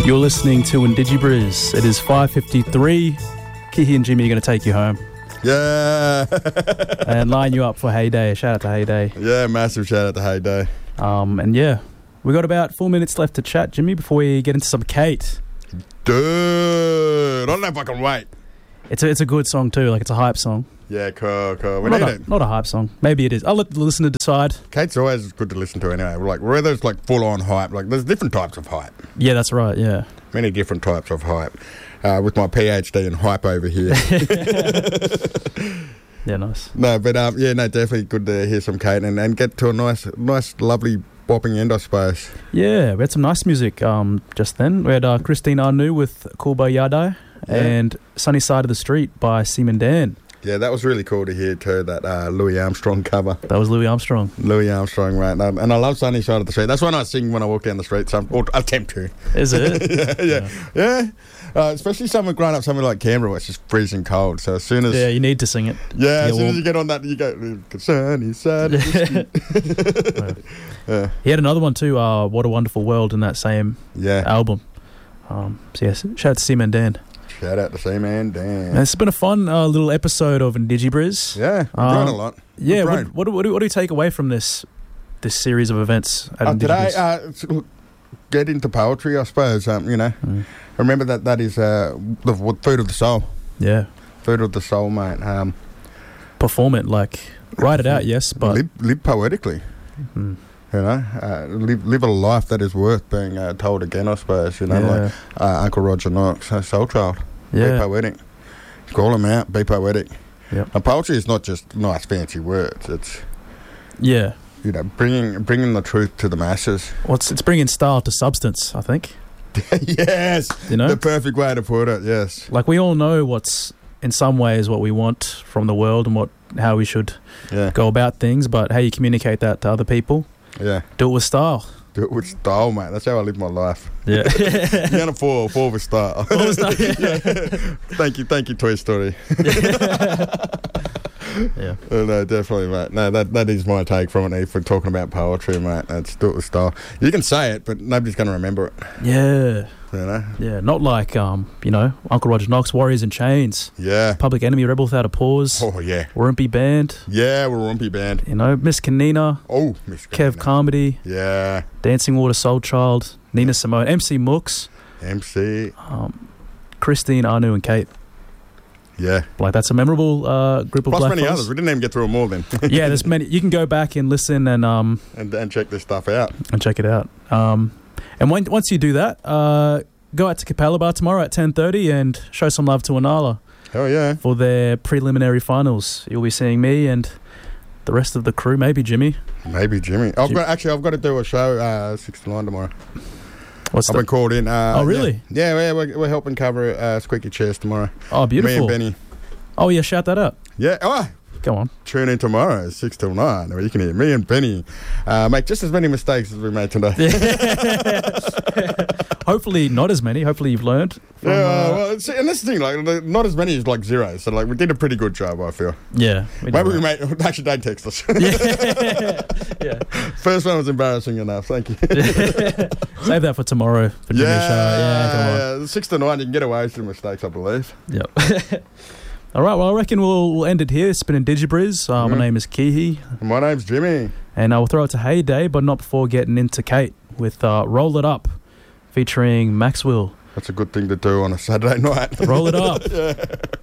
You're listening to Indigibriz. It is 5:53. Kihi and Jimmy are going to take you home. Yeah. And line you up for Heyday. Shout out to Heyday. Yeah, massive shout out to Heyday. And yeah, we got about 4 minutes left to chat, Jimmy, before we get into some Kate. Dude, I don't know if I can wait. It's a good song too. Like, it's a hype song. Yeah, cool. We Not need a, it. not a hype song. Maybe it is. I'll let the listener decide. Kate's always good to listen to anyway. Like, whether it's like full on hype, like there's different types of hype. Yeah, that's right. Yeah. Many different types of hype. With my PhD in hype over here. Yeah, nice. No, but definitely good to hear some Kate and get to a nice, lovely bopping end, I suppose. Yeah, we had some nice music just then. We had Christine Anu with Kulba Yadai and Sunny Side of the Street by Seaman Dan. Yeah, that was really cool to hear too, that Louis Armstrong cover. That was Louis Armstrong. Louis Armstrong, right. And I love Sunny Side of the Street. That's one I sing when I walk down the street, or attempt to. Is it? Yeah. Especially someone growing up somewhere like Canberra, where it's just freezing cold. So as soon as... Yeah, you need to sing it. Yeah, as soon as you get on that, you go, Sunny Side of the Street. Yeah. He had another one too, What a Wonderful World, in that same album. So yes, shout out to Seaman Dan. Shout out to Seaman Dan. It's been a fun little episode of Indigibriz. Yeah, we've grown a lot. Yeah, what do you take away from this series of events at Indigibriz? Today, get into poetry, I suppose. Remember that is the food of the soul. Yeah, food of the soul, mate. Perform it, like write it out, yes, but live poetically. Mm. Live a life that is worth being told again, I suppose. Like Uncle Roger Knox, Soul Child. Yeah. Be poetic. Call them out. Be poetic. Yep. And poetry is not just nice, fancy words. It's bringing the truth to the masses. Well, it's bringing style to substance, I think. Yes, the perfect way to put it. Yes, like we all know what's in some ways what we want from the world and how we should go about things, but how you communicate that to other people. Yeah, do it with style. Do it with style, mate. That's how I live my life. Yeah, you're gonna fall with style. Thank you, Toy Story. Yeah. No, definitely, mate. No, that is my take from it. If we're talking about poetry, mate, that's do it with style. You can say it, but nobody's going to remember it. Yeah. Yeah, not like Uncle Roger Knox, Warriors in Chains. Yeah. Public Enemy, Rebel Without a Pause. Oh yeah. Wimpy Band. Yeah, we're Wimpy Band. Miss Kanina. Oh, Miss Kanina. Kev Carmody. Yeah. Dancing Water, Soul Child. Nina Simone. MC Mooks. Christine, Anu, and Kate. Yeah. Like, that's a memorable group of Plus black many fellas. others. We didn't even get through them all then. Yeah, there's many. You can go back and listen and check this stuff out. And check it out. And once you do that, go out to Capella Bar tomorrow at 10:30 and show some love to Anala. Oh yeah. For their preliminary finals. You'll be seeing me and the rest of the crew, maybe Jimmy. I've got to do a show 6 to 9 tomorrow. I've been called in. Oh, really? Yeah, we're helping cover Squeaky Chairs tomorrow. Oh, beautiful. Me and Benny. Oh, yeah, shout that out. Yeah. Oh, go on. Tune in tomorrow, 6 till 9, where you can hear me and Benny make just as many mistakes as we made today. Hopefully not as many. Hopefully you've learned. And this thing, like, not as many is like zero. So, like, we did a pretty good job, I feel. Yeah. Maybe we made... Actually, don't text us. Yeah. First one was embarrassing enough. Thank you. Save that for tomorrow. For Jimmy's show. Yeah, come on. 6 to 9, you can get away with some mistakes, I believe. Yep. All right, well, I reckon we'll end it here. It's been Indigibriz. My name is Kihi. My name's Jimmy. And we'll throw it to Heyday, but not before getting into Kate with Roll It Up, featuring Maxwell. That's a good thing to do on a Saturday night. Roll it up. Yeah.